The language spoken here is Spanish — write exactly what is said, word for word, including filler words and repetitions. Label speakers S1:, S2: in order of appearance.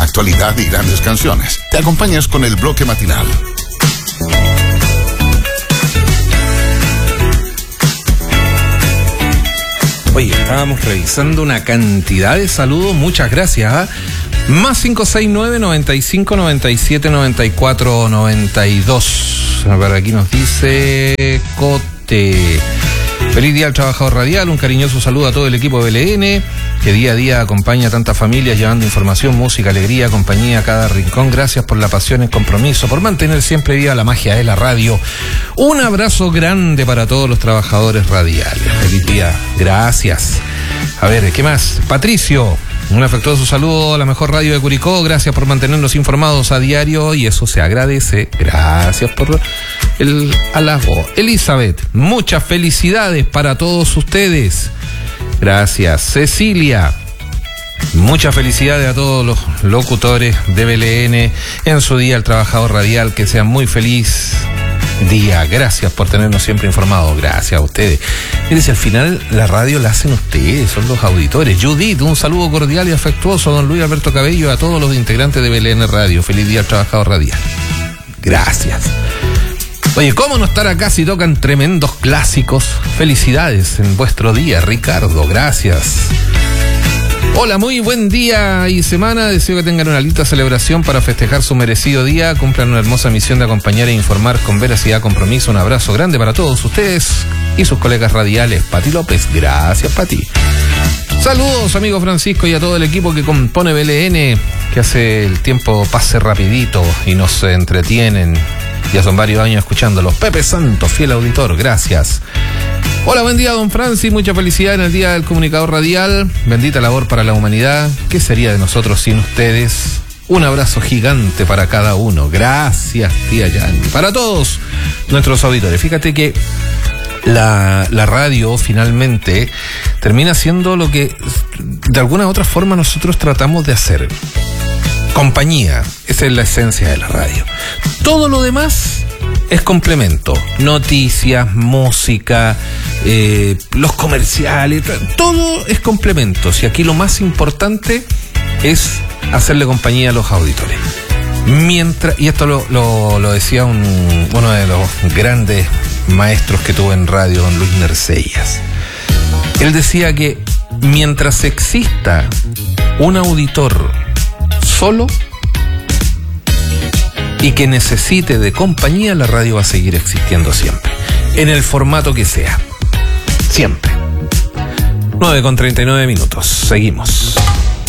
S1: actualidad y grandes canciones. Te acompañas con el bloque matinal.
S2: Oye, estábamos revisando una cantidad de saludos, muchas gracias. ¿eh? Más cinco seis nueve, noventa y cinco, noventa y siete, noventa y cuatro, noventa y dos. A ver, aquí nos dice Cote. Feliz día al trabajador radial, un cariñoso saludo a todo el equipo de B L N, que día a día acompaña a tantas familias llevando información, música, alegría, compañía a cada rincón. Gracias por la pasión y el compromiso, por mantener siempre viva la magia de la radio. Un abrazo grande para todos los trabajadores radiales. Feliz día, gracias. A ver, ¿qué más? Patricio, un afectuoso saludo a la mejor radio de Curicó. Gracias por mantenernos informados a diario y eso se agradece. Gracias por el halago. Elizabeth, muchas felicidades para todos ustedes. Gracias. Cecilia, muchas felicidades a todos los locutores de B L N en su día al trabajador radial. Que sean muy feliz día. Gracias por tenernos siempre informados. Gracias a ustedes. Mire, si al final la radio la hacen ustedes, son los auditores. Judith, un saludo cordial y afectuoso a don Luis Alberto Cabello y a todos los integrantes de B L N Radio. Feliz día al trabajador radial. Gracias. Oye, ¿cómo no estar acá si tocan tremendos clásicos? Felicidades en vuestro día, Ricardo. Gracias. Hola, muy buen día y semana. Deseo que tengan una linda celebración para festejar su merecido día. Cumplan una hermosa misión de acompañar e informar con veracidad, compromiso. Un abrazo grande para todos ustedes y sus colegas radiales. Pati López, gracias Pati. Saludos, amigo Francisco, y a todo el equipo que compone B L N, que hace el tiempo pase rapidito y nos entretienen. Ya son varios años escuchándolos. Pepe Santos, fiel auditor, gracias. Hola, buen día, don Francis. Mucha felicidad en el Día del Comunicador Radial. Bendita labor para la humanidad. ¿Qué sería de nosotros sin ustedes? Un abrazo gigante para cada uno. Gracias, tía Yanni. Para todos nuestros auditores. Fíjate que la, la radio finalmente termina siendo lo que de alguna u otra forma nosotros tratamos de hacer. Compañía. Esa es la esencia de la radio. Todo lo demás es complemento. Noticias, música, eh, los comerciales, todo es complemento. Si aquí lo más importante es hacerle compañía a los auditores. Mientras, y esto lo, lo, lo decía un, uno de los grandes maestros que tuve en radio, don Luis Nercellas. Él decía que mientras exista un auditor solo y que necesite de compañía, la radio va a seguir existiendo siempre, en el formato que sea, siempre. nueve con treinta y nueve minutos, seguimos.